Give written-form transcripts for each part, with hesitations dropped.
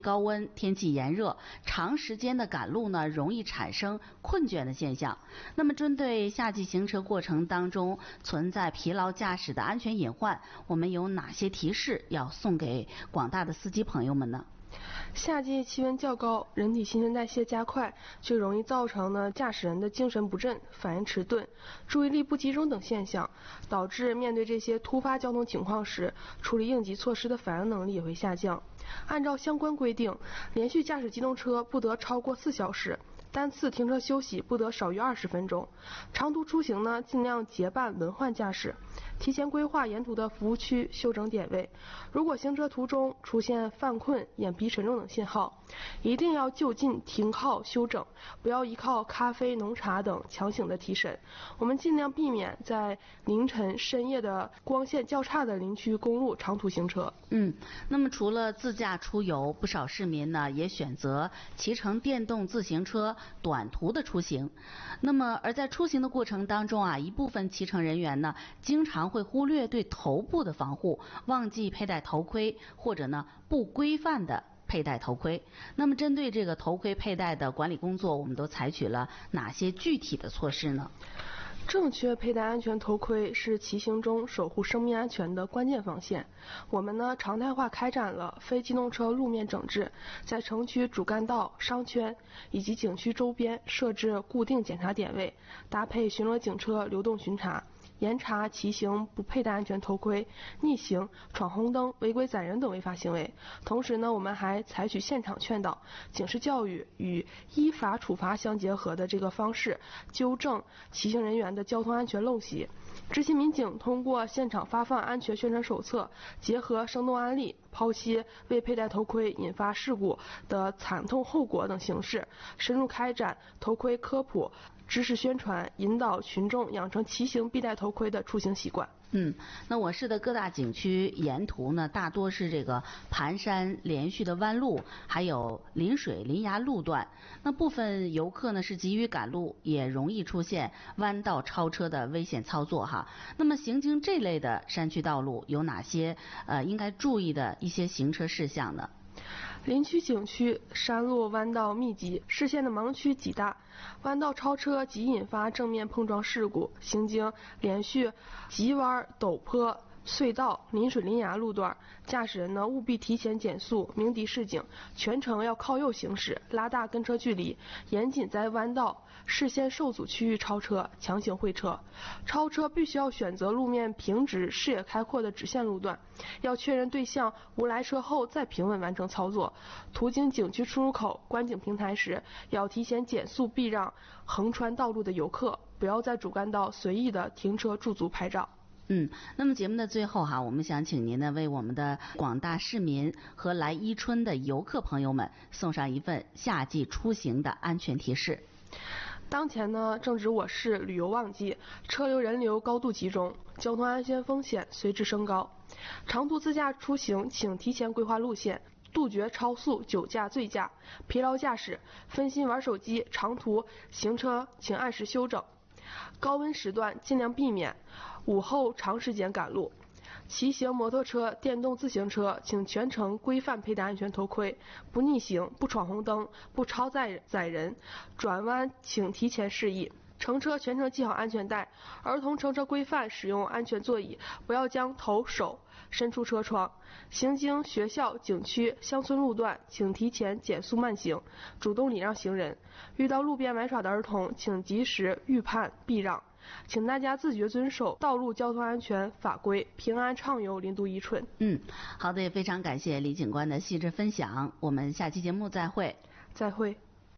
高温、天气炎热，长时间的赶路呢，容易产生困倦的现象。那么，针对夏季行车过程当中存在疲劳驾驶的安全隐患，我们有哪些提示要送给广大的司机朋友们呢？ 夏季气温较高，人体新陈代谢加快，就容易造成驾驶人的精神不振、反应迟钝、注意力不集中等现象，导致面对这些突发交通情况时，处理应急措施的反应能力也会下降。按照相关规定，连续驾驶机动车不得超过4小时。单次停车休息不得少于20分钟，长途出行呢，尽量结伴轮换驾驶，提前规划沿途的服务区、休整点位。如果行车途中出现犯困、眼皮沉重等信号，一定要就近停靠休整，不要依靠咖啡、浓茶等强行的提神。我们尽量避免在凌晨、深夜的光线较差的林区公路长途行车。 那么除了自驾出游，不少市民呢也选择骑乘电动自行车短途的出行。那么而在出行的过程当中啊，一部分骑乘人员呢经常会忽略对头部的防护，忘记佩戴头盔，或者呢不规范的佩戴头盔。那么针对这个头盔佩戴的管理工作，我们都采取了哪些具体的措施呢？ 正确佩戴安全头盔是骑行中守护生命安全的关键防线。我们呢常态化开展了非机动车路面整治，在城区主干道、商圈以及景区周边设置固定检查点位，搭配巡逻警车流动巡查，严查骑行不佩戴安全头盔、逆行、闯红灯、违规载人等违法行为。同时呢，我们还采取现场劝导、警示教育与依法处罚相结合的这个方式，纠正骑行人员的交通安全陋习。执勤民警通过现场发放安全宣传手册，结合生动案例，剖析未佩戴头盔引发事故的惨痛后果等形式，深入开展头盔科普、知识宣传，引导群众养成骑行必戴头盔的出行习惯。 那我市的各大景区沿途呢，大多是这个盘山连续的弯路，还有临水临崖路段。那部分游客呢是急于赶路，也容易出现弯道超车的危险操作哈。那么行经这类的山区道路，有哪些应该注意的一些行车事项呢？ 林区景区山路弯道密集，视线的盲区极大，弯道超车即引发正面碰撞事故。行经连续急弯、陡坡、隧道、临水临崖路段，驾驶人呢务必提前减速，鸣笛示警，全程要靠右行驶，拉大跟车距离，严禁在弯道视线受阻区域超车、强行会车。超车必须要选择路面平直、视野开阔的直线路段，要确认对象无来车后再平稳完成操作。途经景区出入口、观景平台时，要提前减速避让横穿道路的游客，不要在主干道随意的停车驻足拍照。 那么节目的最后哈，我们想请您呢为我们的广大市民和来伊春的游客朋友们送上一份夏季出行的安全提示。 当前呢正值我市旅游旺季，车流人流高度集中，交通安全风险随之升高。长途自驾出行请提前规划路线，杜绝超速、酒驾、醉驾、疲劳驾驶、分心玩手机。长途行车请按时休整，高温时段尽量避免午后长时间赶路。骑行摩托车、电动自行车请全程规范佩戴安全头盔，不逆行、不闯红灯、不超载人，转弯请提前示意。乘车全程系好安全带，儿童乘车规范使用安全座椅，不要将头手伸出车窗。行经学校、景区、乡村路段，请提前减速慢行，主动礼让行人。遇到路边玩耍的儿童，请及时预判避让。请大家自觉遵守道路交通安全法规，平安畅游林都伊春。 好的，也非常感谢李警官的细致分享，我们下期节目再会。 再会。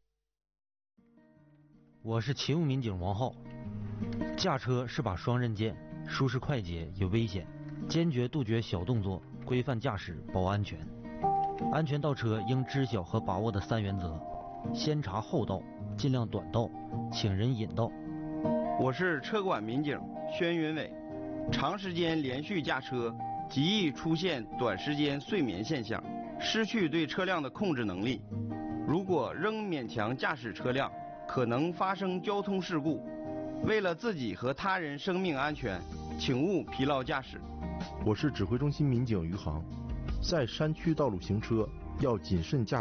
我是勤务民警王浩。驾车是把双刃剑，舒适快捷有危险，坚决杜绝小动作，规范驾驶保安全。安全倒车应知晓和把握的3原则：先查后到，尽量短道，请人引道。 我是车管民警宣云伟。长时间连续驾车极易出现短时间睡眠现象，失去对车辆的控制能力。如果仍勉强驾驶车辆，可能发生交通事故。为了自己和他人生命安全，请勿疲劳驾驶。 我是指挥中心民警余航。在山区道路行车要谨慎驾驶。